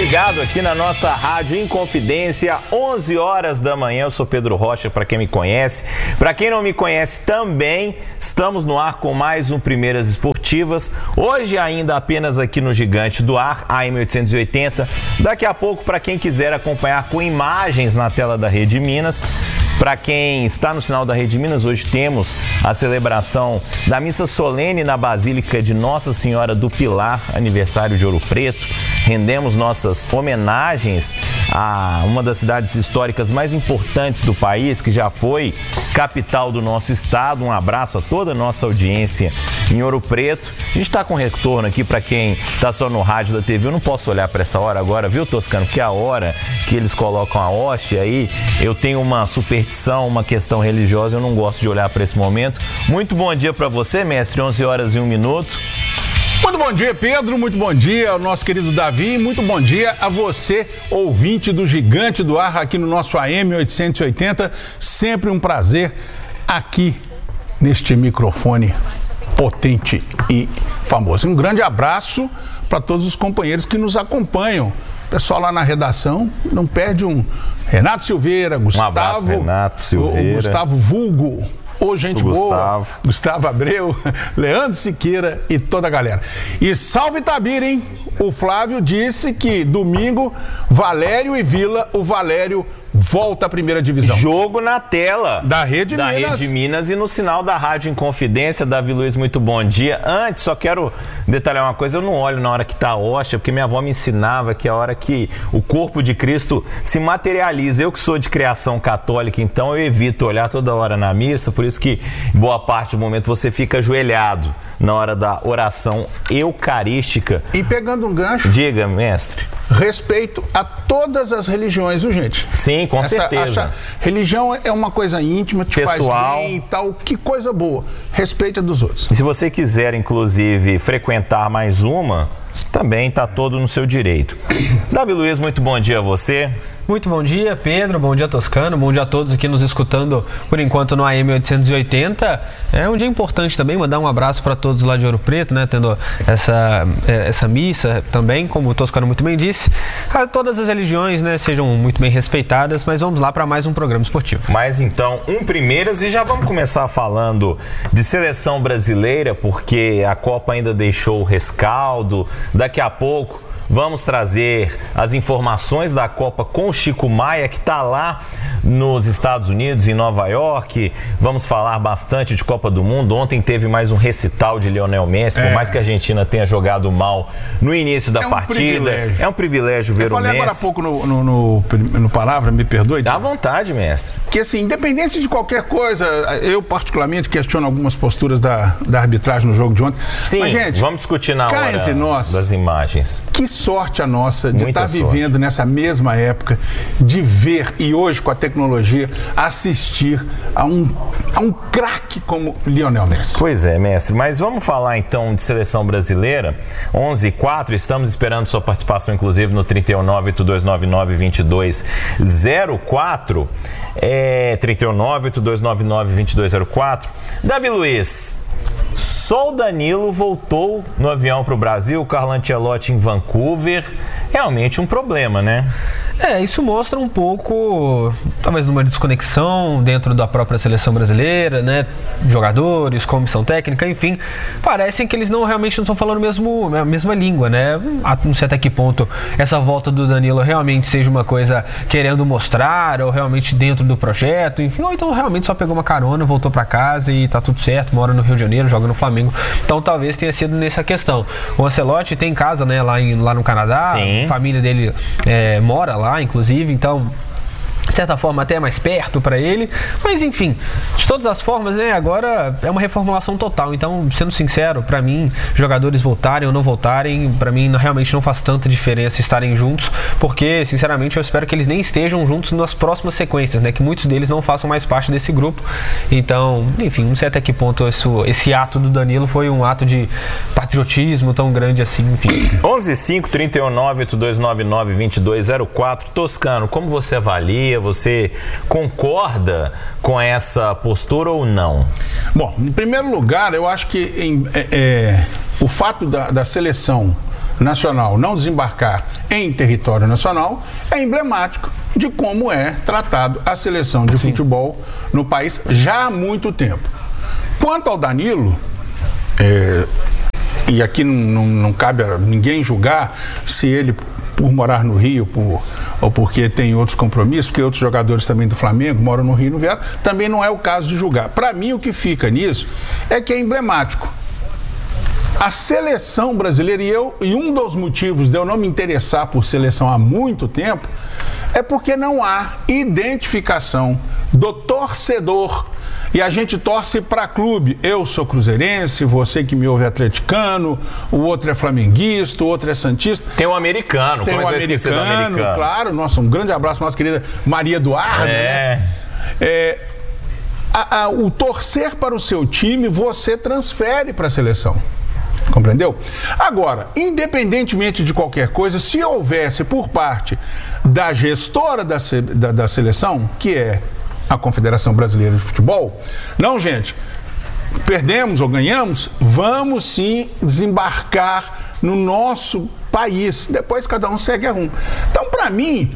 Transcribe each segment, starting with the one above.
ligado aqui na nossa Rádio Inconfidência, 11 horas da manhã. Eu sou Pedro Rocha, para quem me conhece. Para quem não me conhece também, estamos no ar com mais um Primeiras Esportivas. Hoje ainda apenas aqui no Gigante do Ar, AM 880. Daqui a pouco, para quem quiser acompanhar com imagens na tela da Rede Minas. Para quem está no sinal da Rede Minas, hoje temos a celebração da missa solene na Basílica de Nossa Senhora do Pilar, aniversário de Ouro Preto. Rendemos nossas homenagens a uma das cidades históricas mais importantes do país, que já foi capital do nosso estado. Um abraço a toda a nossa audiência em Ouro Preto. A gente está com retorno aqui para quem está só no rádio da TV. Eu não posso olhar para essa hora agora, viu, Toscano? Porque a hora que eles colocam a hóstia aí, eu tenho uma superstição, uma questão religiosa, eu não gosto de olhar para esse momento. Muito bom dia para você, mestre, 11 horas e 1 minuto. Muito bom dia, Pedro, muito bom dia ao nosso querido Davi, muito bom dia a você, ouvinte do Gigante do Ar, aqui no nosso AM 880. Sempre um prazer aqui neste microfone potente e famoso. Um grande abraço para todos os companheiros que nos acompanham. Pessoal lá na redação, não perde um. Renato Silveira, Gustavo. Um abraço, Renato Silveira. O Gustavo Vulgo. Ô, gente boa, Gustavo Abreu, Leandro Siqueira e toda a galera. E salve Tabira, hein? O Flávio disse que domingo, Valério e Vila, o Valério volta à primeira divisão. Jogo na tela da Rede Minas. Da Rede Minas e no sinal da Rádio Inconfidência. Davi Luiz, muito bom dia. Antes, só quero detalhar uma coisa. Eu não olho na hora que tá a hóstia, porque minha avó me ensinava que a hora que o corpo de Cristo se materializa. Eu que sou de criação católica, então eu evito olhar toda hora na missa. Por isso que boa parte do momento você fica ajoelhado na hora da oração eucarística. E pegando um gancho... Diga, mestre. Respeito a todas as religiões, viu, gente? Sim, com certeza. Religião é uma coisa íntima, te pessoal, faz bem e tal. Que coisa boa. Respeite a dos outros. E se você quiser, inclusive, frequentar mais uma, também está todo no seu direito. Davi Luiz, muito bom dia a você. Muito bom dia, Pedro, bom dia, Toscano, bom dia a todos aqui nos escutando por enquanto no AM 880. É um dia importante também, mandar um abraço para todos lá de Ouro Preto, né, tendo essa missa também, como o Toscano muito bem disse. Todas as religiões, né, sejam muito bem respeitadas, mas vamos lá para mais um programa esportivo. Mas então, Primeiras, e já vamos começar falando de seleção brasileira, porque a Copa ainda deixou o rescaldo. Daqui a pouco vamos trazer as informações da Copa com o Chico Maia, que está lá nos Estados Unidos, em Nova York. Vamos falar bastante de Copa do Mundo. Ontem teve mais um recital de Lionel Messi, por mais que a Argentina tenha jogado mal no início da partida. É um privilégio ver o Messi. Eu falei agora há pouco no Palavra, me perdoe. Dá vontade, mestre. Que assim, independente de qualquer coisa, eu particularmente questiono algumas posturas da arbitragem no jogo de ontem. Sim, mas, gente, vamos discutir na hora entre nós, das imagens. Que sorte a nossa de estar vivendo nessa mesma época, de ver, e hoje com a tecnologia, assistir a um craque como Lionel Messi. Pois é, mestre, mas vamos falar então de seleção brasileira. 11h04, estamos esperando sua participação, inclusive no 319-8299-2204. 319-8299-2204. Davi Luiz, só o Danilo voltou no avião para o Brasil, o Carlo Ancelotti em Vancouver. Realmente um problema, né? Isso mostra um pouco, talvez, uma desconexão dentro da própria seleção brasileira, né? Jogadores, comissão técnica, enfim, parecem que eles realmente não estão falando a mesma língua, né? Não sei até que ponto essa volta do Danilo realmente seja uma coisa querendo mostrar, ou realmente dentro do projeto, enfim, ou então realmente só pegou uma carona, voltou para casa e tá tudo certo, mora no Rio de Janeiro, joga no Flamengo. Então talvez tenha sido nessa questão. O Ancelotti tem casa, né, lá no Canadá. Sim. A família dele mora lá, inclusive, então de certa forma até mais perto para ele, mas enfim, de todas as formas, né, agora é uma reformulação total. Então, sendo sincero, para mim, jogadores voltarem ou não voltarem, para mim realmente não faz tanta diferença estarem juntos, porque sinceramente eu espero que eles nem estejam juntos nas próximas sequências, né, que muitos deles não façam mais parte desse grupo. Então, enfim, não sei até que ponto esse ato do Danilo foi um ato de patriotismo tão grande assim, enfim. 11h05, 319-8299-2204. Toscano, como você avalia? Você concorda com essa postura ou não? Bom, em primeiro lugar, eu acho que o fato da seleção nacional não desembarcar em território nacional é emblemático de como é tratado a seleção de futebol no país já há muito tempo. Quanto ao Danilo, e aqui não cabe a ninguém julgar se ele, por morar no Rio ou porque tem outros compromissos, porque outros jogadores também do Flamengo moram no Rio e não vieram, também não é o caso de julgar. Para mim, o que fica nisso é que é emblemático. A seleção brasileira, e um dos motivos de eu não me interessar por seleção há muito tempo, é porque não há identificação do torcedor. E a gente torce para clube. Eu sou cruzeirense, você que me ouve é atleticano, o outro é flamenguista, o outro é santista. Tem um americano. Tem um americano, claro. Nossa, um grande abraço para nossa querida Maria Eduarda, né? O torcer para o seu time, você transfere para a seleção. Compreendeu? Agora, independentemente de qualquer coisa, se houvesse por parte da gestora da seleção, que é a Confederação Brasileira de Futebol, não, gente, perdemos ou ganhamos, vamos sim desembarcar no nosso país. Depois cada um segue a rumo. Então, para mim,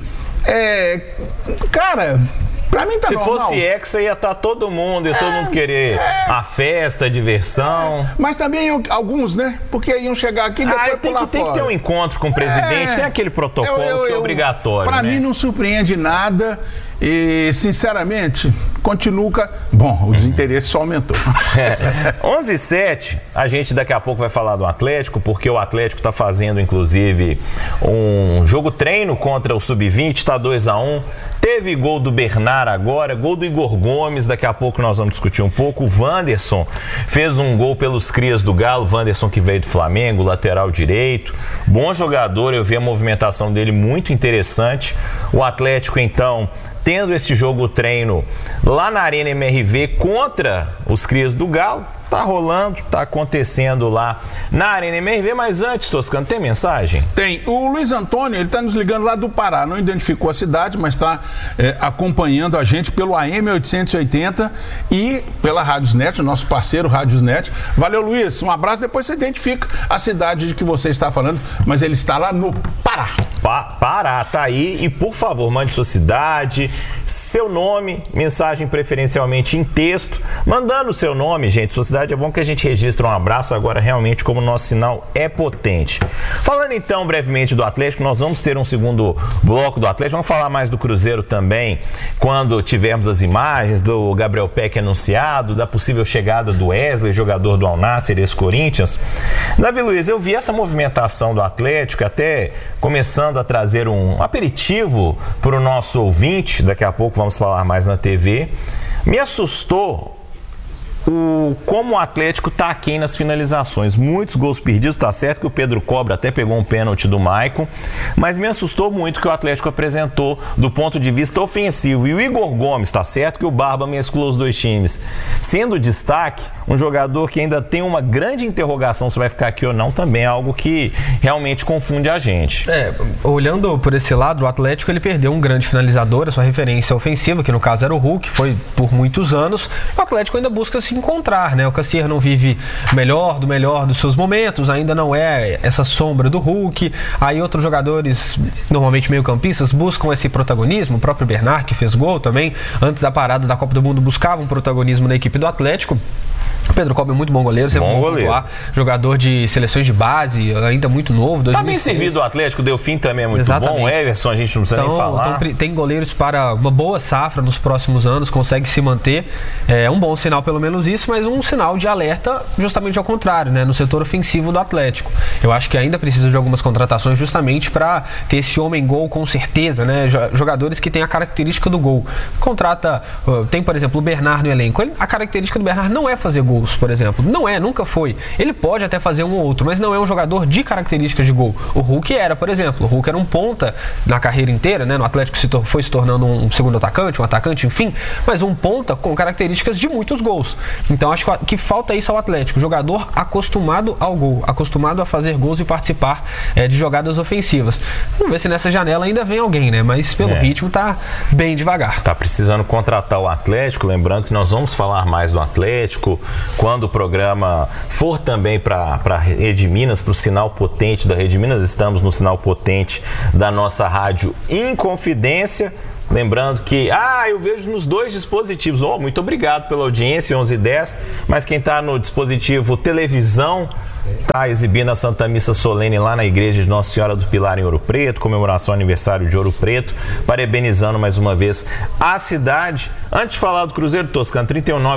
cara... Pra mim tá Se normal. fosse Hexa, ia estar todo mundo, ia todo mundo querer a festa, a diversão. Mas também alguns, né? Porque iam chegar aqui e depois tem que ter um encontro com o presidente, tem aquele protocolo que é obrigatório. Pra mim não surpreende nada e, sinceramente, continua... Bom, o desinteresse só aumentou. 11h07, a gente daqui a pouco vai falar do Atlético, porque o Atlético está fazendo, inclusive, um jogo treino contra o Sub-20, está 2-1. Teve gol do Bernard agora, gol do Igor Gomes, daqui a pouco nós vamos discutir um pouco. O Wanderson fez um gol pelos crias do Galo, Wanderson que veio do Flamengo, lateral direito. Bom jogador, eu vi a movimentação dele muito interessante. O Atlético, então, tendo esse jogo treino lá na Arena MRV contra os crias do Galo. Tá rolando, tá acontecendo lá na Arena MRV, mas antes, Toscano, tem mensagem? Tem. O Luiz Antônio, ele tá nos ligando lá do Pará, não identificou a cidade, mas está acompanhando a gente pelo AM 880 e pela Radiosnet, o nosso parceiro Radiosnet. Valeu, Luiz, um abraço, depois você identifica a cidade de que você está falando, mas ele está lá no Pará. Pará, tá aí, e por favor, mande sua cidade, seu nome, mensagem preferencialmente em texto, mandando o seu nome, gente, sua cidade, é bom que a gente registre um abraço agora realmente como o nosso sinal é potente. Falando então brevemente do Atlético, nós vamos ter um segundo bloco do Atlético, vamos falar mais do Cruzeiro também, quando tivermos as imagens do Gabriel Peck anunciado, da possível chegada do Wesley, jogador do Al Nassr, ex-Corinthians. Davi Luiz, eu vi essa movimentação do Atlético, até começando a trazer um aperitivo para o nosso ouvinte, daqui a pouco vamos falar mais na TV. Me assustou como o Atlético está aquém nas finalizações. Muitos gols perdidos, tá certo que o Pedro Cobra até pegou um pênalti do Maicon, mas me assustou muito que o Atlético apresentou do ponto de vista ofensivo. E o Igor Gomes, tá certo que o Barba mesclou os dois times. Sendo destaque, um jogador que ainda tem uma grande interrogação se vai ficar aqui ou não, também é algo que realmente confunde a gente. Olhando por esse lado, o Atlético ele perdeu um grande finalizador, a sua referência ofensiva, que no caso era o Hulk, foi por muitos anos. O Atlético ainda busca se encontrar, né? O Cassier não vive melhor dos seus momentos, ainda não é essa sombra do Hulk. Aí outros jogadores, normalmente meio-campistas, buscam esse protagonismo. O próprio Bernard, que fez gol também, antes da parada da Copa do Mundo, buscava um protagonismo na equipe do Atlético. Pedro Cobra é muito bom goleiro, sempre bom goleiro. Jogador de seleções de base, ainda muito novo. 2006. Tá bem servido o Atlético, o Delfim também é muito bom, o Everson a gente não precisa nem falar. Então tem goleiros para uma boa safra nos próximos anos, consegue se manter. É um bom sinal pelo menos isso, mas um sinal de alerta justamente ao contrário, né? No setor ofensivo do Atlético. Eu acho que ainda precisa de algumas contratações justamente para ter esse homem-gol com certeza, né? Jogadores que têm a característica do gol. Tem, por exemplo, o Bernard no elenco. A característica do Bernard não é fazer gols, por exemplo. Não é, nunca foi. Ele pode até fazer um ou outro, mas não é um jogador de características de gol. O Hulk era, por exemplo. O Hulk era um ponta na carreira inteira, né? No Atlético foi se tornando um segundo atacante, um atacante, enfim, mas um ponta com características de muitos gols. Então acho que falta isso ao Atlético. Jogador acostumado ao gol, acostumado a fazer gols e participar de jogadas ofensivas. Vamos ver se nessa janela ainda vem alguém, né? Mas pelo ritmo tá bem devagar. Tá precisando contratar o Atlético, lembrando que nós vamos falar mais do Atlético quando o programa for também para a Rede Minas, para o sinal potente da Rede Minas. Estamos no sinal potente da nossa rádio Inconfidência. Lembrando que, eu vejo nos 2 dispositivos. Muito obrigado pela audiência, 11h10. Mas quem está no dispositivo televisão está exibindo a Santa Missa Solene lá na igreja de Nossa Senhora do Pilar em Ouro Preto, comemoração aniversário de Ouro Preto, parabenizando mais uma vez a cidade. Antes de falar do Cruzeiro, Toscano,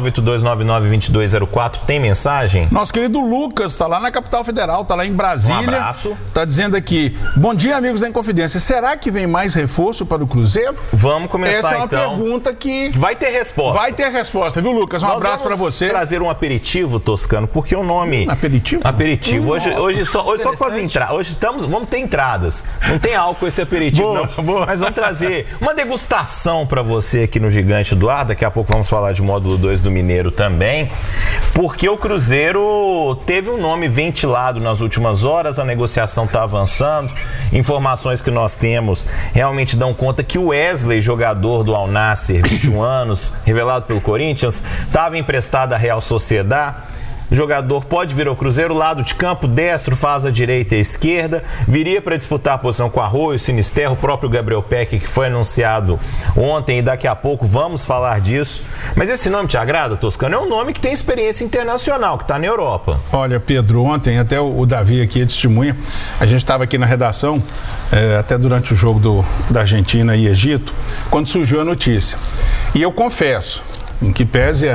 31982992204, tem mensagem? Nosso querido Lucas está lá na capital federal, está lá em Brasília. Um abraço. Está dizendo aqui, bom dia, amigos da Inconfidência, será que vem mais reforço para o Cruzeiro? Vamos começar então. Essa é uma pergunta que... vai ter resposta. Vai ter resposta, viu, Lucas? Um abraço para você. Vamos trazer um aperitivo, Toscano, porque o nome... Aperitivo? Aperitivo. Hoje só com as entradas. Hoje vamos ter entradas. Não tem álcool esse aperitivo, não. Mas vamos trazer uma degustação para você aqui no Gigante do Ar. Daqui a pouco vamos falar de módulo 2 do Mineiro também. Porque o Cruzeiro teve um nome ventilado nas últimas horas, a negociação está avançando. Informações que nós temos realmente dão conta que o Wesley, jogador do Al Nassr, 21 anos, revelado pelo Corinthians, estava emprestado à Real Sociedad. O jogador pode vir ao Cruzeiro, lado de campo, destro, faz a direita e a esquerda, viria para disputar a posição com Arroio, Sinisterro, o próprio Gabriel Peck, que foi anunciado ontem, e daqui a pouco vamos falar disso. Mas esse nome te agrada, Toscano? É um nome que tem experiência internacional, que está na Europa. Olha, Pedro, ontem até o Davi aqui é testemunha, a gente estava aqui na redação, até durante o jogo da Argentina e Egito, quando surgiu a notícia. E eu confesso, em que pese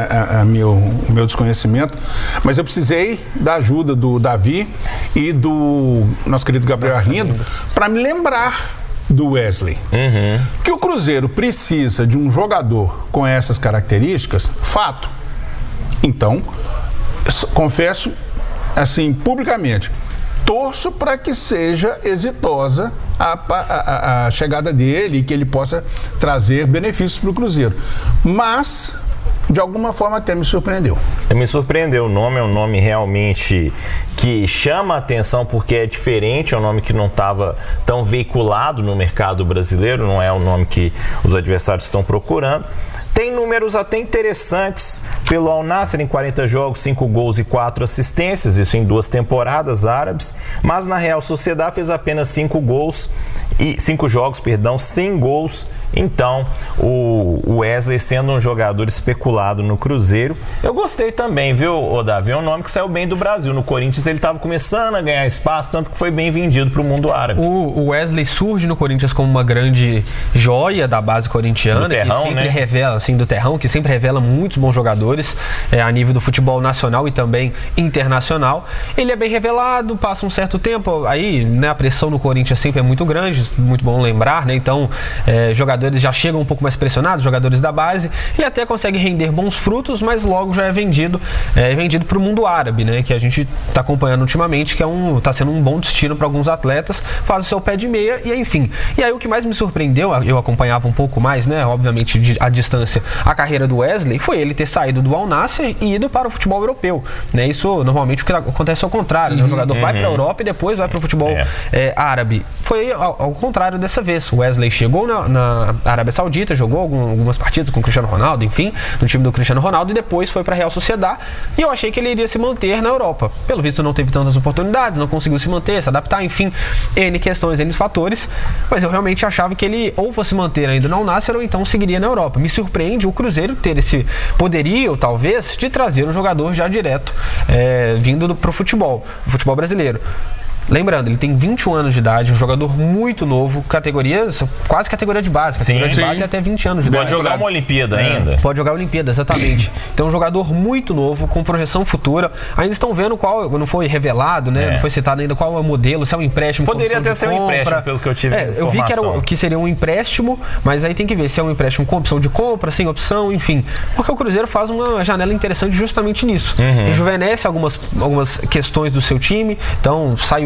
o meu desconhecimento, mas eu precisei da ajuda do Davi e do nosso querido Gabriel Arlindo para me lembrar do Wesley. Que o Cruzeiro precisa de um jogador com essas características, fato. Então, confesso, assim, publicamente, torço para que seja exitosa a chegada dele e que ele possa trazer benefícios para o Cruzeiro. Mas, de alguma forma, até me surpreendeu. Me surpreendeu. O nome é um nome realmente que chama a atenção porque é diferente, é um nome que não estava tão veiculado no mercado brasileiro, não é o nome que os adversários estão procurando. Tem números até interessantes pelo Al Nassr em 40 jogos, 5 gols e 4 assistências, isso em 2 temporadas árabes, mas na Real Sociedad fez apenas 5 jogos, sem gols. Então, o Wesley sendo um jogador especulado no Cruzeiro, eu gostei também, viu, Davi? É um nome que saiu bem do Brasil. No Corinthians ele estava começando a ganhar espaço, tanto que foi bem vendido para o mundo árabe. O Wesley surge no Corinthians como uma grande joia da base corintiana, do terrão, que sempre né? revela, assim, do terrão, que sempre revela muitos bons jogadores a nível do futebol nacional e também internacional. Ele é bem revelado, passa um certo tempo, aí, né, a pressão no Corinthians sempre é muito grande, muito bom lembrar, né? Então, jogadores já chegam um pouco mais pressionados, jogadores da base, ele até consegue render bons frutos, mas logo já é vendido para o mundo árabe, né? Que a gente está acompanhando ultimamente, que está sendo um bom destino para alguns atletas, faz o seu pé de meia e enfim. E aí o que mais me surpreendeu, eu acompanhava um pouco mais, né? Obviamente à distância, a carreira do Wesley, foi ele ter saído do Al Nassr e ido para o futebol europeu, né? Isso normalmente o que acontece ao contrário, né? O jogador vai para a Europa e depois vai para o futebol árabe. Foi ao contrário dessa vez. O Wesley chegou na Arábia Saudita, jogou algumas partidas com o Cristiano Ronaldo, enfim, no time do Cristiano Ronaldo, e depois foi para a Real Sociedad, e eu achei que ele iria se manter na Europa. Pelo visto não teve tantas oportunidades, não conseguiu se manter, se adaptar, enfim, N questões, N fatores, mas eu realmente achava que ele ou fosse manter ainda no Al Nassr ou então seguiria na Europa. Me surpreende o Cruzeiro ter esse poderio, talvez, de trazer um jogador já direto vindo pro futebol brasileiro. Lembrando, ele tem 21 anos de idade, um jogador muito novo, quase categoria de base. Categoria de base é até 20 anos de idade. Pode jogar uma Olimpíada ainda? Pode jogar a Olimpíada, exatamente. Então, um jogador muito novo, com projeção futura. Ainda estão vendo não foi revelado, né? Não foi citado ainda qual é o modelo, se é um empréstimo. Poderia até ser um empréstimo, pelo que eu tive informação. Eu vi que seria um empréstimo, mas aí tem que ver se é um empréstimo com opção de compra, sem opção, enfim. Porque o Cruzeiro faz uma janela interessante justamente nisso. Rejuvenesce algumas questões do seu time, então sai o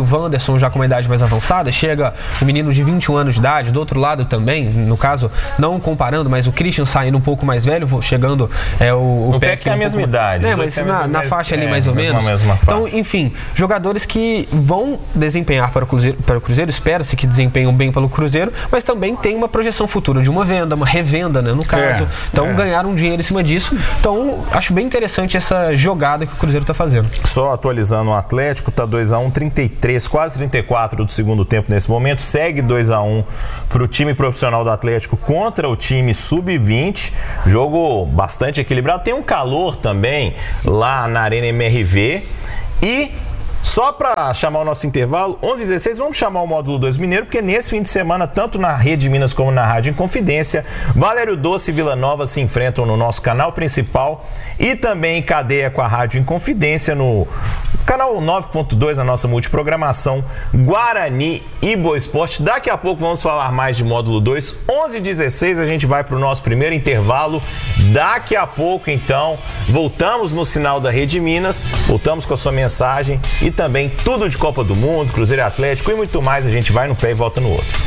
Wanderson já com uma idade mais avançada, chega o menino de 21 anos de idade, do outro lado também, no caso, não comparando, mas o Christian saindo um pouco mais velho, chegando o Peck tem a mesma idade. Mas na faixa ali mais ou menos. Então, enfim, jogadores que vão desempenhar para o Cruzeiro, espera-se que desempenham bem pelo Cruzeiro, mas também tem uma projeção futura de uma venda, uma revenda, né, no caso. Então, ganharam dinheiro em cima disso. Então, acho bem interessante essa jogada que o Cruzeiro está fazendo. Só atualizando o Atlético, tá 2-1, 33, quase 34 do segundo tempo nesse momento. Segue 2-1 para o time profissional do Atlético contra o time sub-20. Jogo bastante equilibrado. Tem um calor também lá na Arena MRV. E só para chamar o nosso intervalo, 11h16, vamos chamar o Módulo 2 Mineiro, porque nesse fim de semana, tanto na Rede Minas como na Rádio Inconfidência, Valério Doce e Vila Nova se enfrentam no nosso canal principal e também em cadeia com a Rádio Inconfidência no canal 9.2, a nossa multiprogramação, Guarani e Boa Esporte. Daqui a pouco vamos falar mais de Módulo 2. 11h16, a gente vai para o nosso primeiro intervalo. Daqui a pouco, então, voltamos no sinal da Rede Minas, voltamos com a sua mensagem e também tudo de Copa do Mundo, Cruzeiro e Atlético e muito mais. A gente vai no pé e volta no outro.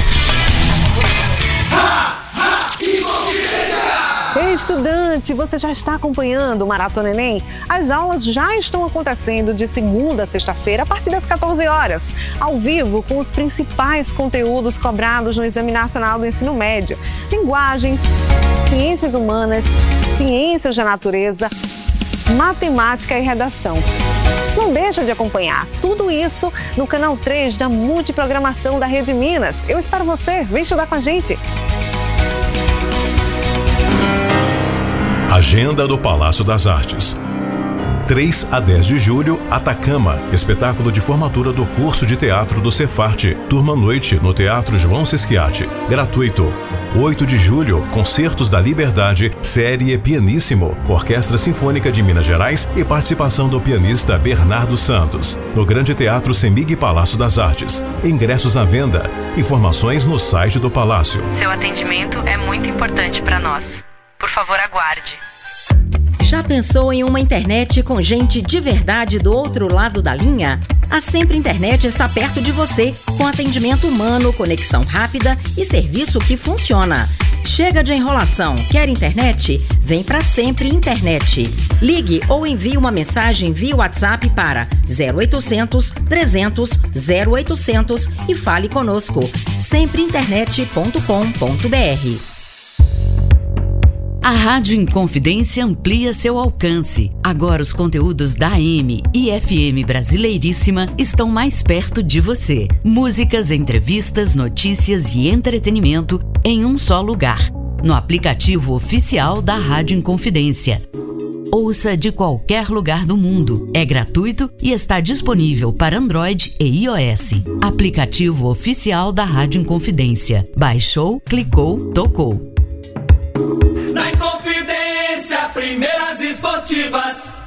Ei, estudante, você já está acompanhando o Maratona Enem? As aulas já estão acontecendo de segunda a sexta-feira, a partir das 14 horas, ao vivo, com os principais conteúdos cobrados no Exame Nacional do Ensino Médio. Linguagens, ciências humanas, ciências da natureza, matemática e redação. Não deixa de acompanhar tudo isso no canal 3 da multiprogramação da Rede Minas. Eu espero você, vem estudar com a gente. Agenda do Palácio das Artes. 3 a 10 de julho, Atacama, espetáculo de formatura do curso de teatro do Cefarte, turma noite no Teatro João Sesquiate, gratuito. 8 de julho, Concertos da Liberdade, série Pianíssimo, Orquestra Sinfônica de Minas Gerais e participação do pianista Bernardo Santos, no Grande Teatro Semig Palácio das Artes. Ingressos à venda. Informações no site do Palácio. Seu atendimento é muito importante para nós. Por favor, aguarde. Já pensou em uma internet com gente de verdade do outro lado da linha? A Sempre Internet está perto de você, com atendimento humano, conexão rápida e serviço que funciona. Chega de enrolação. Quer internet? Vem pra Sempre Internet. Ligue ou envie uma mensagem via WhatsApp para 0800 300 0800 e fale conosco. sempreinternet.com.br. A Rádio Inconfidência amplia seu alcance. Agora os conteúdos da AM e FM Brasileiríssima estão mais perto de você. Músicas, entrevistas, notícias e entretenimento em um só lugar. No aplicativo oficial da Rádio Inconfidência. Ouça de qualquer lugar do mundo. É gratuito e está disponível para Android e iOS. Aplicativo oficial da Rádio Inconfidência. Baixou, clicou, tocou. Na Inconfidência, primeiras esportivas.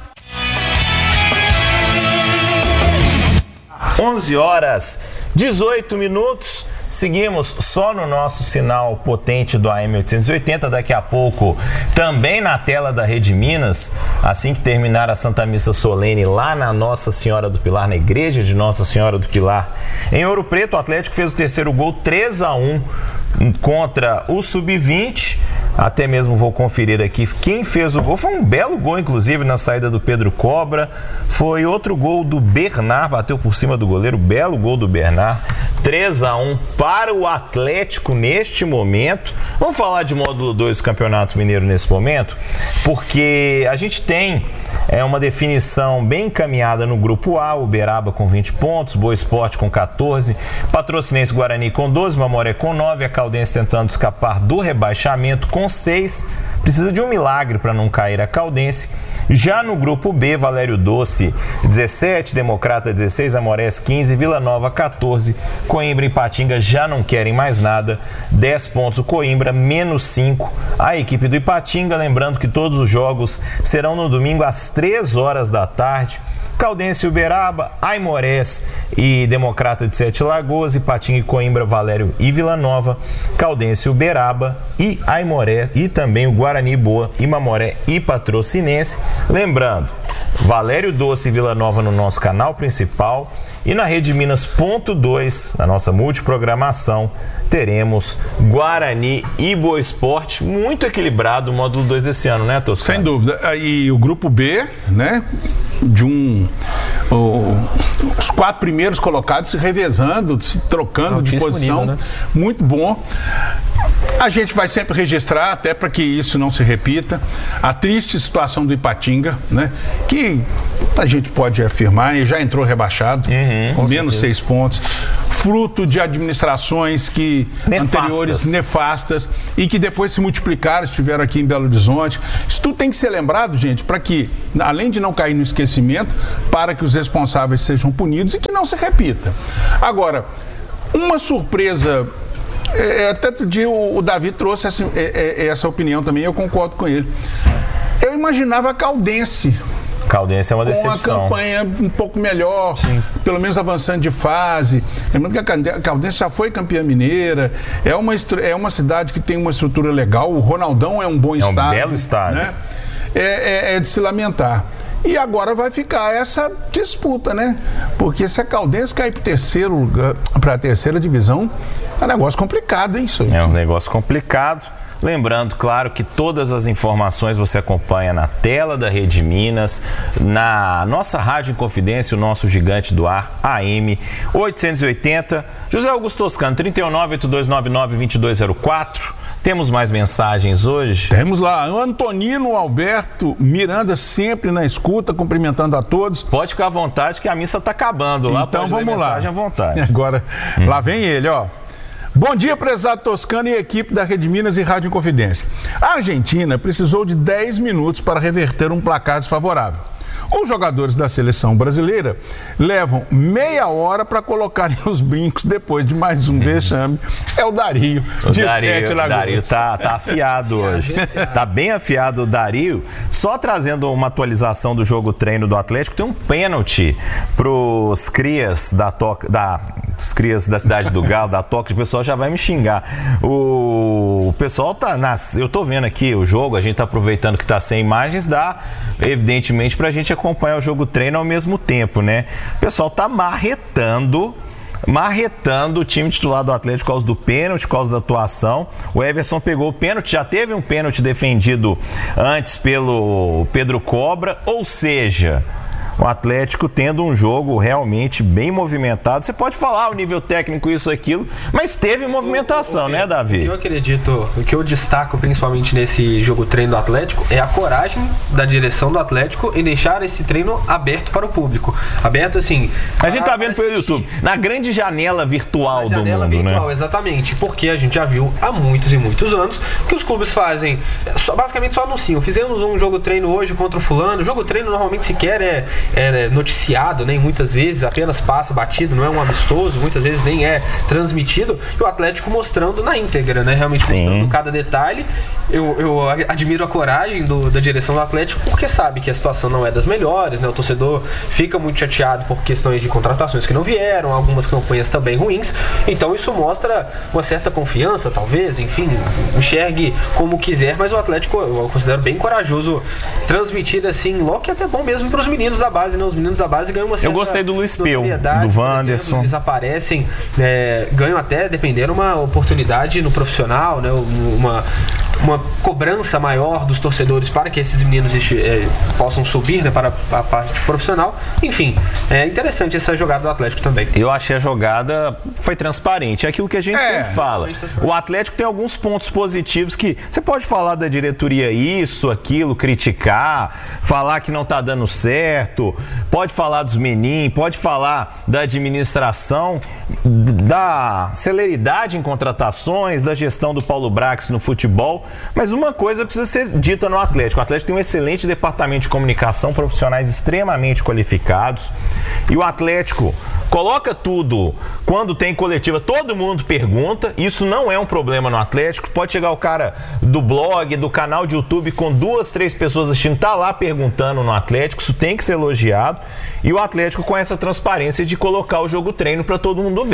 11h18. Seguimos só no nosso sinal potente do AM 880. Daqui a pouco, também na tela da Rede Minas, assim que terminar a Santa Missa Solene lá na Nossa Senhora do Pilar, na Igreja de Nossa Senhora do Pilar, em Ouro Preto, o Atlético fez o terceiro gol, 3-1 contra o Sub-20. Até mesmo vou conferir aqui quem fez o gol. Foi um belo gol, inclusive, na saída do Pedro Cobra. Foi outro gol do Bernard, bateu por cima do goleiro. Belo gol do Bernard. 3-1 para o Atlético neste momento. Vamos falar de módulo 2 do Campeonato Mineiro nesse momento, porque a gente tem uma definição bem encaminhada no grupo A. Uberaba com 20 pontos, Boa Esporte com 14, Patrocinense Guarani com 12, Mamoré com 9, a Caldense tentando escapar do rebaixamento com 6. Precisa de um milagre para não cair a Caldense. Já no grupo B, Valério Doce 17, Democrata 16, Amorés 15, Vila Nova 14, Coimbra e Ipatinga já não querem mais nada, 10 pontos o Coimbra, menos 5 a equipe do Ipatinga. Lembrando que todos os jogos serão no domingo às 3 horas da tarde. Caldense e Uberaba, Aimorés e Democrata de Sete Lagoas, Ipatinga e Coimbra, Valério e Vila Nova, Caldense e Uberaba e Aimorés e também o Guarani Boa e Mamoré e Patrocinense. Lembrando, Valério Doce e Vila Nova no nosso canal principal E na Rede Minas ponto 2, na nossa multiprogramação, teremos Guarani e Boa Esporte, muito equilibrado o módulo 2 desse ano, né, Toscano? Sem dúvida. E o grupo B, né, os 4 primeiros colocados se revezando, se trocando de posição, nível, né? Muito bom. A gente vai sempre registrar, até para que isso não se repita, a triste situação do Ipatinga, né? Que a gente pode afirmar, e já entrou rebaixado, com menos 6 pontos, fruto de administrações anteriores nefastas e que depois se multiplicaram, estiveram aqui em Belo Horizonte. Isso tudo tem que ser lembrado, gente, para que, além de não cair no esquecimento, para que os responsáveis sejam punidos e que não se repita. Agora, uma surpresa. Até outro dia o Davi trouxe essa opinião também, eu concordo com ele. Eu imaginava a Caldense. Caldense é uma decepção. Com uma campanha um pouco melhor, pelo menos avançando de fase. Lembrando que a Caldense já foi campeã mineira, é uma cidade que tem uma estrutura legal, o Ronaldão é um bom estádio. É um belo estádio. Né? É de se lamentar. E agora vai ficar essa disputa, né? Porque se a Caldense cair para a terceira divisão, é um negócio complicado, hein, isso? É um negócio complicado. Lembrando, claro, que todas as informações você acompanha na tela da Rede Minas, na nossa Rádio Inconfidência, o nosso gigante do ar, AM 880. José Augusto Toscano, 319-8299-2204. Temos mais mensagens hoje? Temos lá, Antonino Alberto Miranda, sempre na escuta, cumprimentando a todos. Pode ficar à vontade que a missa está acabando lá. Então pode vamos ler mensagem à vontade. Agora, lá vem ele, ó. Bom dia, prezado Toscano e equipe da Rede Minas e Rádio Inconfidência. A Argentina precisou de 10 minutos para reverter um placar desfavorável. Os jogadores da seleção brasileira levam meia hora para colocarem os brincos depois de mais um vexame. É o Dario, de Sete Lagoas. O Dario tá afiado hoje. Tá bem afiado o Dario. Só trazendo uma atualização do jogo treino do Atlético, tem um pênalti pros crias os crias da Cidade do Galo, da Toca, o pessoal já vai me xingar. O pessoal eu tô vendo aqui o jogo, a gente tá aproveitando que tá sem imagens, dá evidentemente pra gente acompanhar o jogo treino ao mesmo tempo, né? O pessoal tá marretando o time titular do Atlético por causa do pênalti, por causa da atuação. O Everson pegou o pênalti, já teve um pênalti defendido antes pelo Pedro Cobra, ou seja, o Atlético tendo um jogo realmente bem movimentado. Você pode falar o nível técnico, isso, aquilo, mas teve movimentação, né, Davi? Eu acredito, o que eu destaco principalmente nesse jogo treino do Atlético é a coragem da direção do Atlético em deixar esse treino aberto para o público. Aberto, assim... A gente tá vendo pelo YouTube, na grande janela virtual do mundo, né? Exatamente, porque a gente já viu há muitos e muitos anos que os clubes fazem, basicamente só anunciam. Fizemos um jogo treino hoje contra o fulano. O jogo treino normalmente sequer é noticiado, nem muitas vezes apenas passa batido, não é um amistoso, muitas vezes nem é transmitido, e o Atlético mostrando na íntegra, né? Realmente mostrando cada detalhe. Eu admiro a coragem da direção do Atlético, porque sabe que a situação não é das melhores, né? O torcedor fica muito chateado por questões de contratações que não vieram, algumas campanhas também ruins, então isso mostra uma certa confiança, talvez, enfim, enxergue como quiser, mas o Atlético eu considero bem corajoso transmitir assim, logo que é até bom mesmo para os meninos da base, né? Os meninos da base ganham uma certa... Eu gostei do Luiz Peu, do Wanderson. Eles aparecem, ganham até, dependendo, uma oportunidade no profissional, né? Uma cobrança maior dos torcedores para que esses meninos possam subir, né, para a parte profissional. Enfim, é interessante essa jogada do Atlético também. Eu achei a jogada foi transparente. É aquilo que a gente sempre fala. O Atlético tem alguns pontos positivos que você pode falar da diretoria isso, aquilo, criticar, falar que não tá dando certo, pode falar dos meninos, pode falar da administração, da celeridade em contratações, da gestão do Paulo Brax no futebol, mas uma coisa precisa ser dita no Atlético. O Atlético tem um excelente departamento de comunicação, profissionais extremamente qualificados, e o Atlético coloca tudo. Quando tem coletiva, todo mundo pergunta. Isso não é um problema no Atlético. Pode chegar o cara do blog, do canal de YouTube com 2, 3 pessoas assistindo, tá lá perguntando no Atlético. Isso tem que ser elogiado. E o Atlético com essa transparência de colocar o jogo treino para todo mundo ver.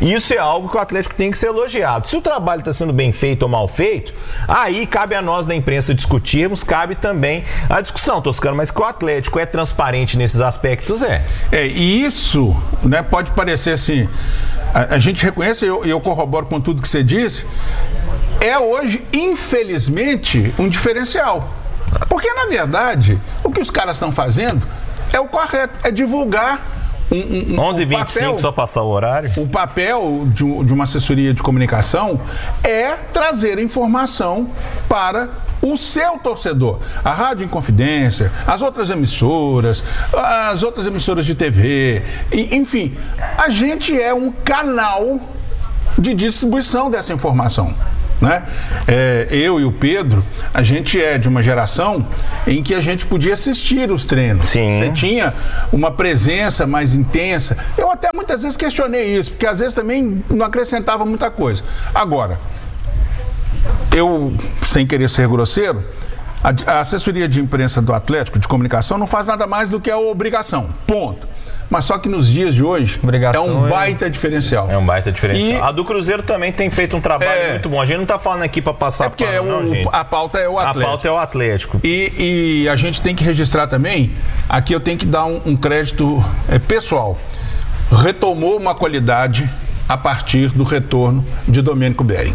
Isso é algo que o Atlético tem que ser elogiado. Se o trabalho está sendo bem feito ou mal feito, aí cabe a nós da imprensa discutirmos, cabe também a discussão, Toscano, mas que o Atlético é transparente nesses aspectos, E isso, né, pode parecer assim, a gente reconhece, e eu corroboro com tudo que você disse, é hoje, infelizmente, um diferencial. Porque, na verdade, o que os caras estão fazendo é o correto, é divulgar 11h25, só passar o horário. O papel de uma assessoria de comunicação é trazer informação para o seu torcedor. A Rádio Inconfidência, as outras emissoras de TV, enfim, a gente é um canal de distribuição dessa informação. Né? Eu e o Pedro, a gente é de uma geração em que a gente podia assistir os treinos. Sim. Você tinha uma presença mais intensa. Eu até muitas vezes questionei isso, porque às vezes também não acrescentava muita coisa. Agora, eu, sem querer ser grosseiro, a assessoria de imprensa do Atlético, de comunicação, não faz nada mais do que a obrigação. Ponto. Mas só que nos dias de hoje é um baita diferencial. É um baita diferencial. A do Cruzeiro também tem feito um trabalho muito bom. A gente não está falando aqui para passar porque a pauta é o Atlético. A pauta é o Atlético. E a gente tem que registrar também, aqui eu tenho que dar um crédito pessoal. Retomou uma qualidade a partir do retorno de Domênico Bering.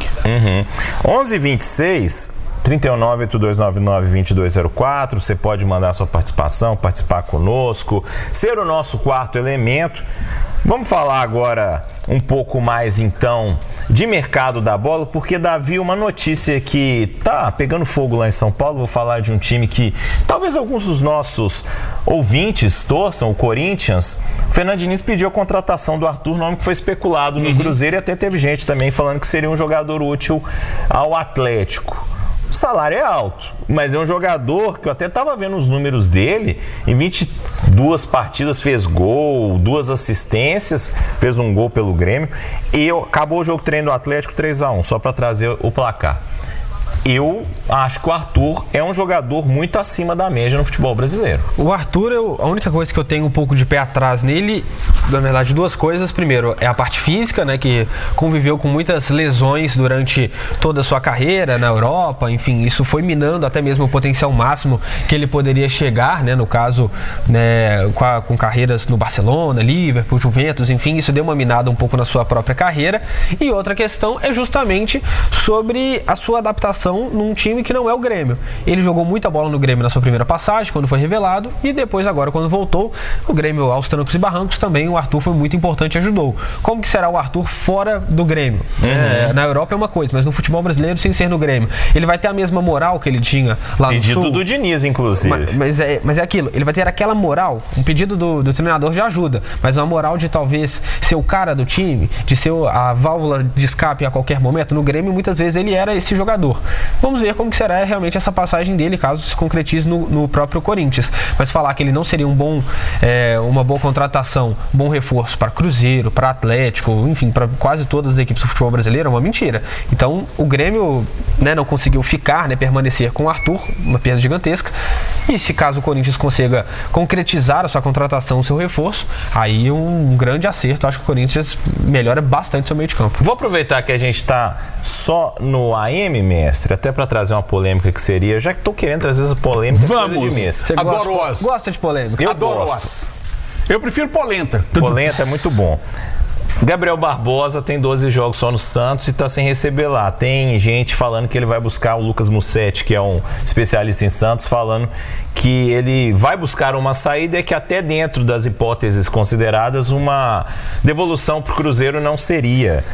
11h26... 3982992204, você pode mandar sua participação, participar conosco, ser o nosso quarto elemento. Vamos falar agora um pouco mais, então, de mercado da bola, porque, Davi, uma notícia que tá pegando fogo lá em São Paulo, vou falar de um time que talvez alguns dos nossos ouvintes torçam, o Corinthians. O Fernando Diniz pediu a contratação do Arthur, nome que foi especulado no Cruzeiro, e até teve gente também falando que seria um jogador útil ao Atlético. O salário é alto, mas é um jogador que eu até estava vendo os números dele, em 22 partidas fez gol, 2 assistências, fez um gol pelo Grêmio, e acabou o jogo treino do Atlético 3-1, só para trazer o placar. Eu acho que o Arthur é um jogador muito acima da média no futebol brasileiro. O Arthur, a única coisa que eu tenho um pouco de pé atrás nele, na verdade, 2 coisas. Primeiro, é a parte física, né, que conviveu com muitas lesões durante toda a sua carreira na Europa. Enfim, isso foi minando até mesmo o potencial máximo que ele poderia chegar, né, no caso, né, com carreiras no Barcelona, Liverpool, Juventus, enfim, isso deu uma minada um pouco na sua própria carreira. E outra questão é justamente sobre a sua adaptação num time que não é o Grêmio. Ele jogou muita bola no Grêmio na sua primeira passagem, quando foi revelado, e depois agora, quando voltou, o Grêmio aos trancos e barrancos também, o Arthur foi muito importante e ajudou. Como que será o Arthur fora do Grêmio? Na Europa é uma coisa, mas no futebol brasileiro, sem ser no Grêmio, ele vai ter a mesma moral que ele tinha lá no Sul? Pedido do Diniz, inclusive. Mas é aquilo, ele vai ter aquela moral, um pedido do treinador já ajuda, mas uma moral de talvez ser o cara do time, de ser a válvula de escape a qualquer momento. No Grêmio, muitas vezes, ele era esse jogador. Vamos ver como que será realmente essa passagem dele, caso se concretize no próprio Corinthians. Mas falar que ele não seria uma boa contratação, bom reforço para Cruzeiro, para Atlético, enfim, para quase todas as equipes do futebol brasileiro, é uma mentira. Então, o Grêmio, né, não conseguiu ficar, né, permanecer com o Arthur, uma perda gigantesca. E se caso o Corinthians consiga concretizar a sua contratação, o seu reforço, aí um grande acerto. Acho que o Corinthians melhora bastante seu meio de campo. Vou aproveitar que a gente está só no AM, mestre, até para trazer uma polêmica que seria, já que estou querendo trazer essa polêmica. Vamos! Adoro os. Gosta de polêmica? Eu adoro gosto. Eu prefiro polenta. Polenta é muito bom. Gabriel Barbosa tem 12 jogos só no Santos e está sem receber lá. Tem gente falando que ele vai buscar o Lucas Mussetti, que é um especialista em Santos, falando que ele vai buscar uma saída e que até dentro das hipóteses consideradas, uma devolução para o Cruzeiro não seria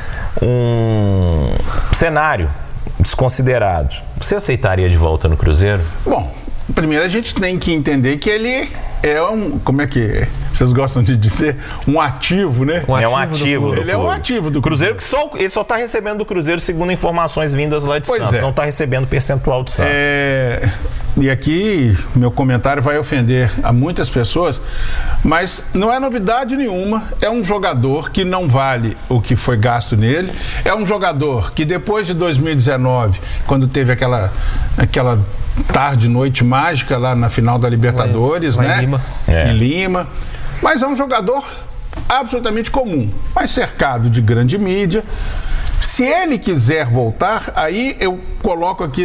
um cenário desconsiderado. Você aceitaria de volta no Cruzeiro? Bom, primeiro a gente tem que entender que ele é como é que vocês gostam de dizer? Um ativo, né? É um ativo do clube. Ele é um ativo do Cruzeiro. Que ele só está recebendo do Cruzeiro segundo informações vindas lá de Santos. Não está recebendo percentual do Santos. E aqui, meu comentário vai ofender a muitas pessoas, mas não é novidade nenhuma. É um jogador que não vale o que foi gasto nele. É um jogador que depois de 2019, quando teve aquela tarde, noite mágica lá na final da Libertadores, né? Em Lima. Em Lima. Mas é um jogador absolutamente comum, mas cercado de grande mídia. Se ele quiser voltar, aí eu coloco aqui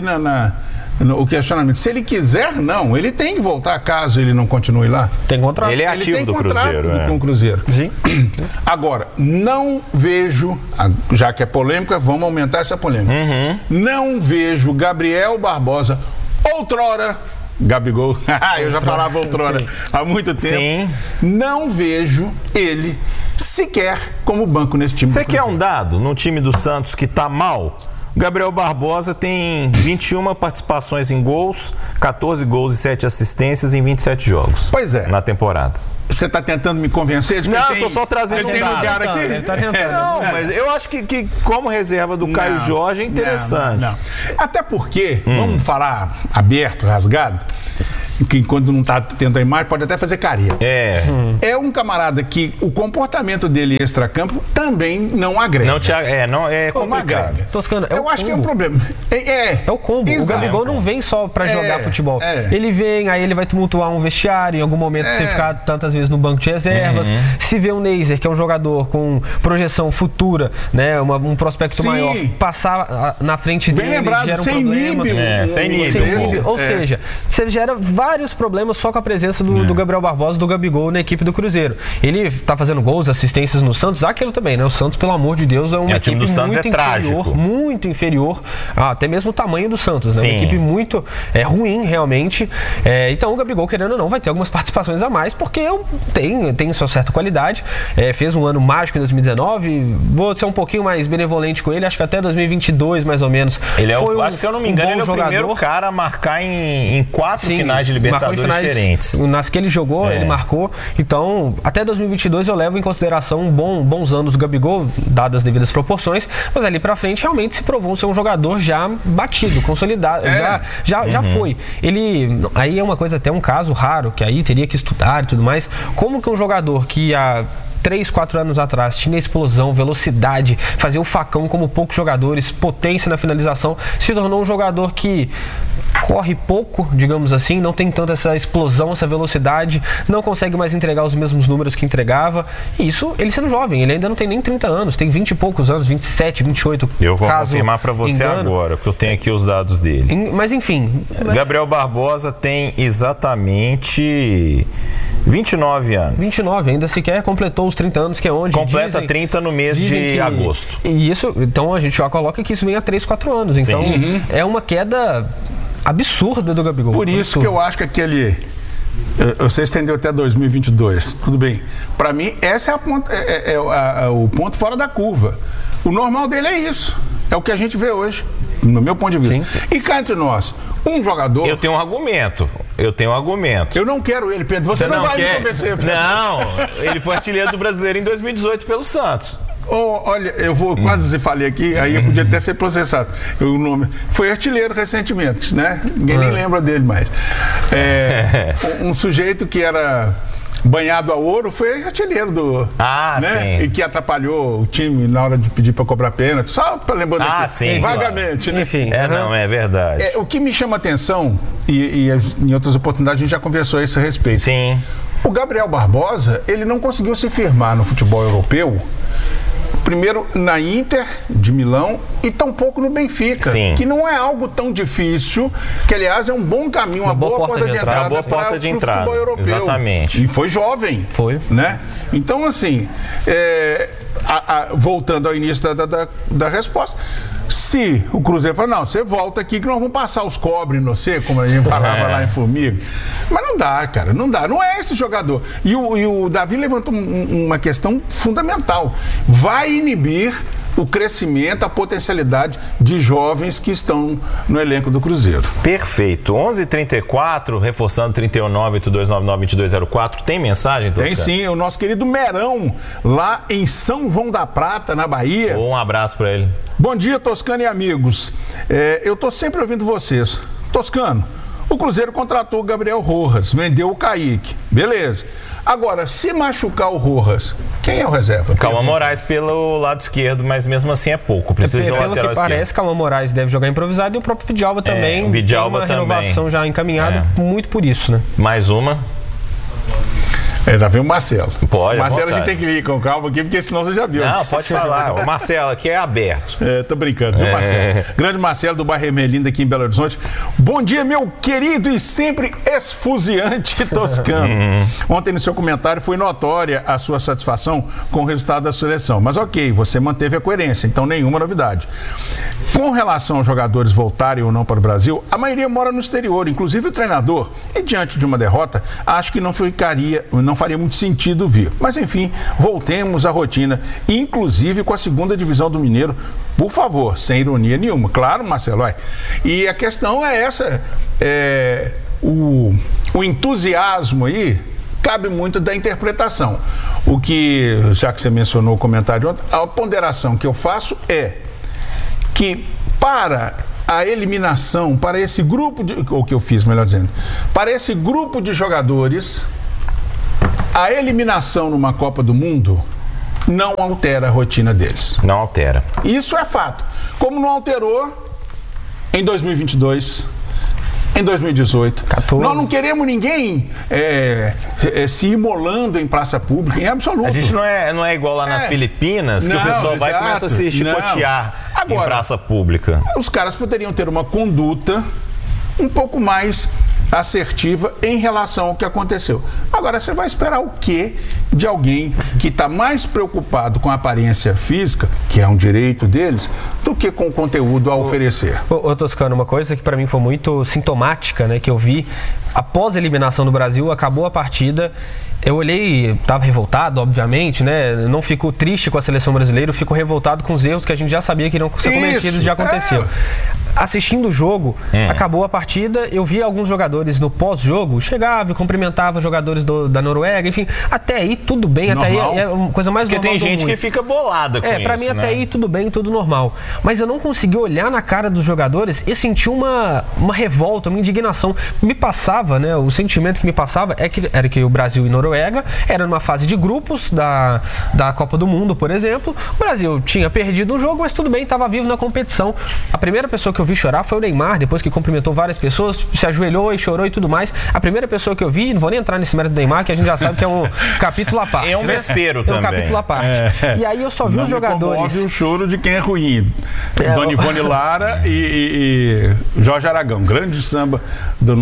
no questionamento. Se ele quiser, não. Ele tem que voltar caso ele não continue lá. Tem contrato. Ele é ativo do Cruzeiro. Com o Cruzeiro. Sim. Agora, não vejo, já que é polêmica, vamos aumentar essa polêmica. Não vejo Gabriel Barbosa, outrora, Gabigol, eu já falava outrora há muito tempo. Sim. Não vejo ele sequer como banco nesse time. Você quer um dado no time do Santos que tá mal? O Gabriel Barbosa tem 21 participações em gols, 14 gols e 7 assistências em 27 jogos. Pois é. Na temporada. Você está tentando me convencer de que não, eu tô só trazendo um dado. Lugar aqui? Ele tá tentando. Não, mas eu acho que como reserva do Caio Jorge é interessante. Não. Até porque, vamos falar aberto, rasgado, que enquanto não está tendo a imagem, pode até fazer careta. É um camarada que o comportamento dele extracampo também não agrega. Não é complicado. Toscano, eu acho que é um problema. É o combo. Exato. O Gabigol não vem só pra jogar futebol. Ele vem, aí ele vai tumultuar um vestiário, em algum momento você ficar tantas vezes no banco de reservas. Se vê um Neiser, que é um jogador com projeção futura, né, um prospecto maior, passar na frente bem dele, lembrado, gera um sem problema. Sem nível. Ou seja, você gera vários problemas só com a presença do Gabriel Barbosa, do Gabigol na equipe do Cruzeiro. Ele tá fazendo gols, assistências no Santos, aquilo também, né? O Santos, pelo amor de Deus, é uma equipe do Santos muito inferior, muito inferior, até mesmo o tamanho do Santos, né? Uma equipe muito ruim, realmente. Então o Gabigol, querendo ou não, vai ter algumas participações a mais, porque tem sua certa qualidade. Fez um ano mágico em 2019. Vou ser um pouquinho mais benevolente com ele, acho que até 2022, mais ou menos. Ele se eu não me engano, ele é o primeiro cara a marcar em 4 finais de Libertadores diferentes. Nas que ele jogou, ele marcou. Então, até 2022 eu levo em consideração bons anos do Gabigol, dadas as devidas proporções, mas ali pra frente realmente se provou ser um jogador já batido, consolidado, já foi. Ele, aí é uma coisa, até um caso raro, que aí teria que estudar e tudo mais, como que um jogador que há 3, 4 anos atrás tinha explosão, velocidade, fazia o facão como poucos jogadores, potência na finalização, se tornou um jogador que corre pouco, digamos assim, não tem tanta essa explosão, essa velocidade, não consegue mais entregar os mesmos números que entregava. E isso, ele sendo jovem, ele ainda não tem nem 30 anos, tem 20 e poucos anos, 27, 28. Eu vou confirmar para você agora, porque eu tenho aqui os dados dele. Mas enfim... Gabriel Barbosa tem exatamente 29 anos. 29, ainda sequer completou os 30 anos, que é onde completa 30 no mês de agosto. E isso, então a gente já coloca que isso vem há 3, 4 anos. Então é uma queda absurda do Gabigol. Por isso que eu acho que aquele... Você estendeu até 2022, tudo bem. Para mim, essa é o ponto fora da curva. O normal dele é isso. É o que a gente vê hoje, no meu ponto de vista. Sim. E cá entre nós, um jogador... Eu tenho um argumento. Eu não quero ele, Pedro. Você não vai me convencer, Pedro. Não, ele foi artilheiro do Brasileiro em 2018 pelo Santos. Olha, eu vou quase falei aqui, aí eu podia até ser processado. O nome foi artilheiro recentemente, né? Ninguém nem lembra dele mais. Um sujeito que era banhado a ouro foi artilheiro do... né? Sim. E que atrapalhou o time na hora de pedir para cobrar pênalti. Só lembrando aqui, sim, vagamente, claro. né? Enfim, não, é verdade. O que me chama atenção, e em outras oportunidades a gente já conversou a esse respeito. Sim. O Gabriel Barbosa, ele não conseguiu se firmar no futebol europeu, primeiro na Inter de Milão e tampouco no Benfica, que não é algo tão difícil, que aliás é um bom caminho, uma boa porta de entrada para o futebol europeu. Exatamente. E foi jovem. Foi. Né? Então, assim, voltando ao início da resposta, se o Cruzeiro fala, não, você volta aqui que nós vamos passar os cobres em você, como a gente falava lá em Formiga. Mas não dá, cara, não dá. Não é esse jogador. E o Davi levantou uma questão fundamental. Vai inibir o crescimento, a potencialidade de jovens que estão no elenco do Cruzeiro. Perfeito. 11h34, reforçando 31982992204. Tem mensagem, Toscano? Tem sim, o nosso querido Merão, lá em São João da Prata, na Bahia. Um abraço para ele. Bom dia, Toscano e amigos. Eu tô sempre ouvindo vocês. Toscano, o Cruzeiro contratou o Gabriel Rojas, vendeu o Kaique. Beleza. Agora, se machucar o Rojas, quem é o reserva? Calma Moraes pelo lado esquerdo, mas mesmo assim é pouco. Precisa de um lateral esquerdo. Pelo que parece, Calma Moraes deve jogar improvisado e o próprio Vidalba também. O Vidalba tem uma renovação já encaminhada, muito por isso, né? Mais uma. Já vem o Marcelo. Pode. Marcelo, a gente tem que vir com calma aqui, porque senão você já viu. Não, pode falar. O Marcelo aqui é aberto. Tô brincando, viu, Marcelo? Grande Marcelo do bairro Ermelinda aqui em Belo Horizonte. Bom dia, meu querido e sempre esfuziante toscano. Ontem no seu comentário foi notória a sua satisfação com o resultado da seleção. Mas ok, você manteve a coerência, então nenhuma novidade. Com relação aos jogadores voltarem ou não para o Brasil, a maioria mora no exterior, inclusive o treinador. E diante de uma derrota, acho que não faria muito sentido vir. Mas enfim, voltemos à rotina, inclusive com a segunda divisão do Mineiro, por favor, sem ironia nenhuma. Claro, Marcelo, E a questão é essa, o entusiasmo aí cabe muito da interpretação. O que, já que você mencionou o comentário ontem, a ponderação que eu faço é que para a eliminação, para esse grupo ou que eu fiz, melhor dizendo, para esse grupo de jogadores, a eliminação numa Copa do Mundo não altera a rotina deles. Não altera. Isso é fato. Como não alterou em 2022, em 2018. 14. Nós não queremos ninguém se imolando em praça pública, em absoluto. A gente não é igual lá nas Filipinas, que o pessoal vai e começa a se chicotear em praça pública. Os caras poderiam ter uma conduta um pouco mais assertiva em relação ao que aconteceu. Agora, você vai esperar o quê de alguém que está mais preocupado com a aparência física, que é um direito deles, do que com o conteúdo a oferecer? Ô Toscano, uma coisa que para mim foi muito sintomática, né, que eu vi após a eliminação do Brasil, acabou a partida. Eu olhei, estava revoltado, obviamente, né? Não fico triste com a seleção brasileira, eu fico revoltado com os erros que a gente já sabia que iriam ser cometidos e já aconteceu. Assistindo o jogo, acabou a partida, eu vi alguns jogadores no pós-jogo, chegava e cumprimentava os jogadores da Noruega, enfim, até aí tudo bem, normal. Até aí é uma coisa mais normal. Porque tem gente que fica bolada com isso, pra mim até aí tudo bem, tudo normal. Mas eu não consegui olhar na cara dos jogadores e sentir uma revolta, uma indignação. Me passava, né, o sentimento que me passava era que o Brasil e Noruega era numa fase de grupos da Copa do Mundo, por exemplo. O Brasil tinha perdido um jogo, mas tudo bem, estava vivo na competição. A primeira pessoa que eu vi chorar foi o Neymar, depois que cumprimentou várias pessoas, se ajoelhou e chorou e tudo mais. A primeira pessoa que eu vi, não vou nem entrar nesse mérito do Neymar, que a gente já sabe que é um capítulo à parte. É um vespeiro também. É um capítulo à parte. E aí eu só vi os jogadores... o choro de quem é ruim. Dona Ivone Lara e Jorge Aragão, grande samba da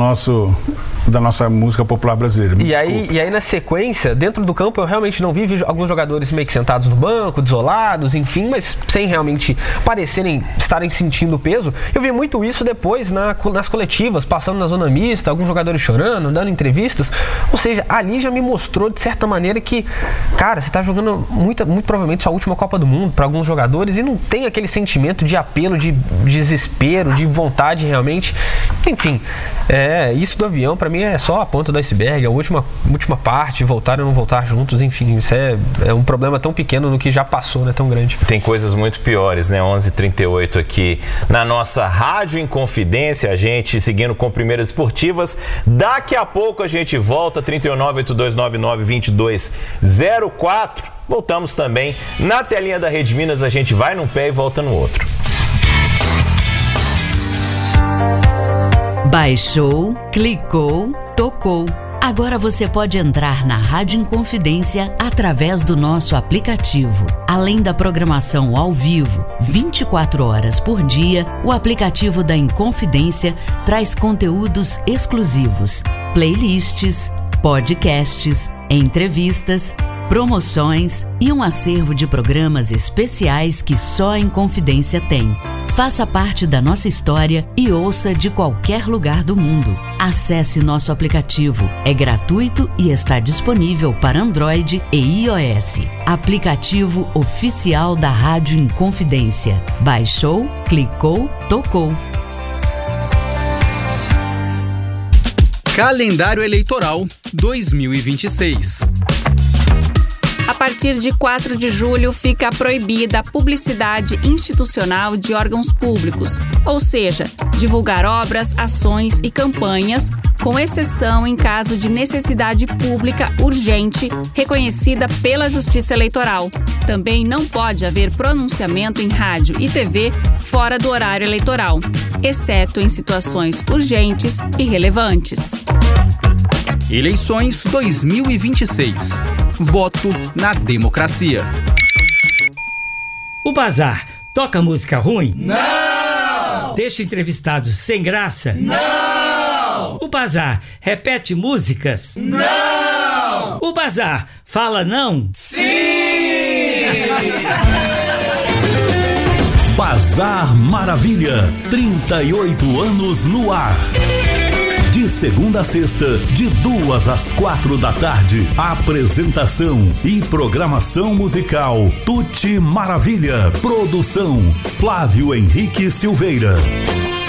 nossa música popular brasileira. E aí na sequência, dentro do campo, eu realmente não vi alguns jogadores meio que sentados no banco, desolados, enfim, mas sem realmente estarem sentindo o peso. Eu vi muito isso depois nas coletivas, passando na zona mista, alguns jogadores chorando, dando entrevistas. Ou seja, ali já me mostrou, de certa maneira, que, cara, você está jogando muito provavelmente sua última Copa do Mundo para alguns jogadores e não tem aquele sentimento de apelo, de desespero, de vontade realmente. Enfim, isso do avião, para mim, é só a ponta do iceberg, a última parte, voltar ou não voltar juntos, enfim, isso é um problema tão pequeno no que já passou, né, tão grande. Tem coisas muito piores, né? 11h38 aqui na nossa Rádio Inconfidência, a gente seguindo com Primeiras Esportivas. Daqui a pouco a gente volta, 3982992204. Voltamos também na telinha da Rede Minas, a gente vai num pé e volta no outro. Baixou, clicou, tocou. Agora você pode entrar na Rádio Inconfidência através do nosso aplicativo. Além da programação ao vivo, 24 horas por dia, o aplicativo da Inconfidência traz conteúdos exclusivos, playlists, podcasts, entrevistas, promoções e um acervo de programas especiais que só a Inconfidência tem. Faça parte da nossa história e ouça de qualquer lugar do mundo. Acesse nosso aplicativo. É gratuito e está disponível para Android e iOS. Aplicativo oficial da Rádio Inconfidência. Baixou, clicou, tocou. Calendário Eleitoral 2026. A partir de 4 de julho, fica proibida a publicidade institucional de órgãos públicos, ou seja, divulgar obras, ações e campanhas, com exceção em caso de necessidade pública urgente, reconhecida pela Justiça Eleitoral. Também não pode haver pronunciamento em rádio e TV fora do horário eleitoral, exceto em situações urgentes e relevantes. Eleições 2026. Voto na democracia. O Bazar toca música ruim? Não! Deixa entrevistados sem graça? Não! O Bazar repete músicas? Não! O Bazar fala não? Sim! Bazar Maravilha, 38 anos no ar. De segunda a sexta, de 2 às 4 da tarde. Apresentação e programação musical Tuti Maravilha. Produção Flávio Henrique Silveira.